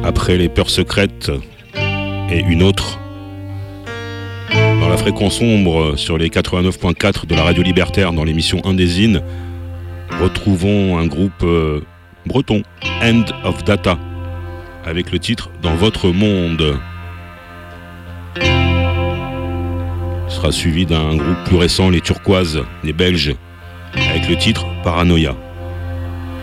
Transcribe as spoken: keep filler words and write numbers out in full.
Après les peurs secrètes et une autre, dans la fréquence sombre sur les quatre-vingt-neuf point quatre de la radio libertaire dans l'émission Indésine, retrouvons un groupe euh, breton, End of Data, avec le titre Dans votre monde. Ce sera suivi d'un groupe plus récent, les Turquoises, les Belges, avec le titre Paranoia.